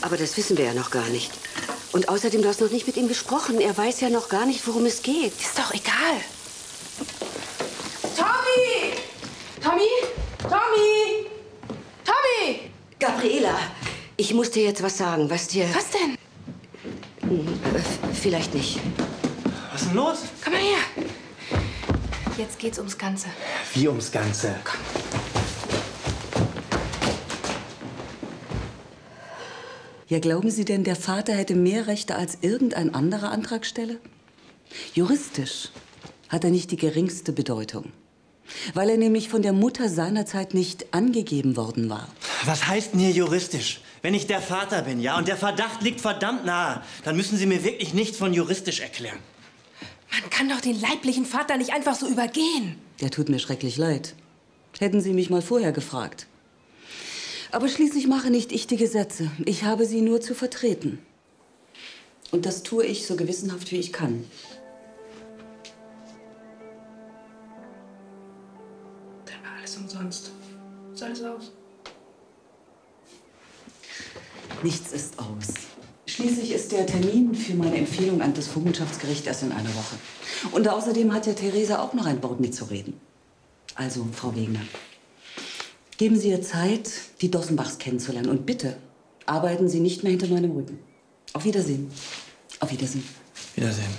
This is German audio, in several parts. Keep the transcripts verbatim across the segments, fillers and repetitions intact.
Aber das wissen wir ja noch gar nicht. Und außerdem, du hast noch nicht mit ihm gesprochen. Er weiß ja noch gar nicht, worum es geht. Ist doch egal. Tommy! Tommy? Tommy! Tommy! Gabriela, ich muss dir jetzt was sagen, was dir... Was denn? Äh, vielleicht nicht. Was ist denn los? Komm mal her. Jetzt geht's ums Ganze. Wie ums Ganze? Komm. Ja, glauben Sie denn, der Vater hätte mehr Rechte als irgendein anderer Antragsteller? Juristisch hat er nicht die geringste Bedeutung. Weil er nämlich von der Mutter seinerzeit nicht angegeben worden war. Was heißt denn hier juristisch? Wenn ich der Vater bin, ja, und der Verdacht liegt verdammt nahe, dann müssen Sie mir wirklich nichts von juristisch erklären. Man kann doch den leiblichen Vater nicht einfach so übergehen. Der tut mir schrecklich leid. Hätten Sie mich mal vorher gefragt. Aber schließlich mache nicht ich die Gesetze. Ich habe sie nur zu vertreten. Und das tue ich so gewissenhaft, wie ich kann. Dann war alles umsonst. Ist alles aus? Nichts ist aus. Schließlich ist der Termin für meine Empfehlung an das Vormundschaftsgericht erst in einer Woche. Und außerdem hat ja Theresa auch noch ein Wort mitzureden. Also, Frau Wegner, geben Sie ihr Zeit, die Dossenbachs kennenzulernen. Und bitte, arbeiten Sie nicht mehr hinter meinem Rücken. Auf Wiedersehen. Auf Wiedersehen. Wiedersehen.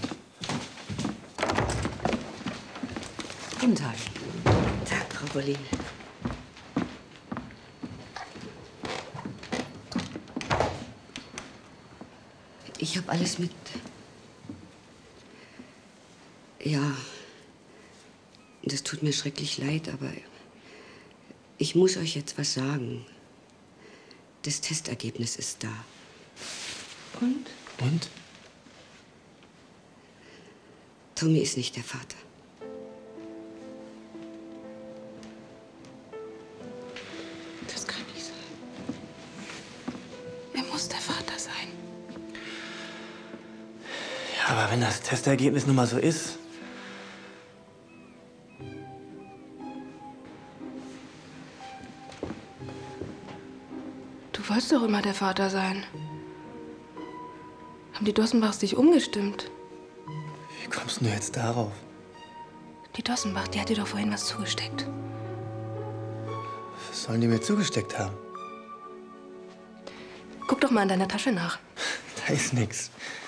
Guten Tag. Guten Tag, Frau Bollin. Ich habe alles mit... Ja, das tut mir schrecklich leid, aber ich muss euch jetzt was sagen. Das Testergebnis ist da. Und? Und? Tommy ist nicht der Vater. Das kann nicht sein. Er muss der Vater sein. Ja, aber wenn das Testergebnis nun mal so ist... Du wolltest doch immer der Vater sein. Haben die Dossenbachs dich umgestimmt? Wie kommst du jetzt darauf? Die Dossenbach, die hat dir doch vorhin was zugesteckt. Was sollen die mir zugesteckt haben? Guck doch mal in deiner Tasche nach. Da ist nix.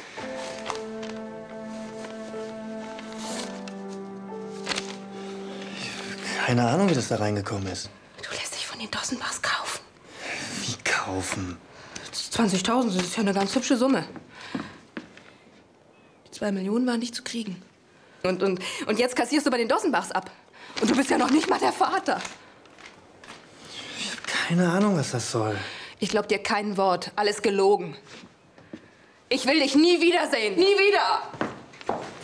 Ich hab keine Ahnung, wie das da reingekommen ist. Du lässt dich von den Dossenbachs kaufen. Wie kaufen? zwanzigtausend, das ist ja eine ganz hübsche Summe. Die zwei Millionen waren nicht zu kriegen. Und, und, und jetzt kassierst du bei den Dossenbachs ab. Und du bist ja noch nicht mal der Vater. Ich habe keine Ahnung, was das soll. Ich glaub dir kein Wort. Alles gelogen. Ich will dich nie wiedersehen. Nie wieder!